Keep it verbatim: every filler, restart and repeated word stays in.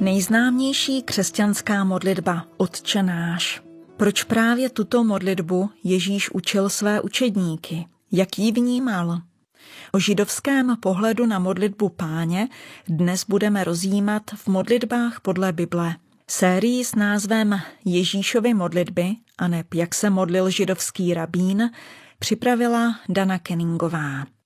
Nejznámější křesťanská modlitba Otče náš. Proč právě tuto modlitbu Ježíš učil své učedníky? Jak ji vnímal? O židovském pohledu na modlitbu Páně dnes budeme rozjímat v modlitbách podle Bible. Sérii s názvem Ježíšovy modlitby, aneb jak se modlil židovský rabín, připravila Dana Kenningová.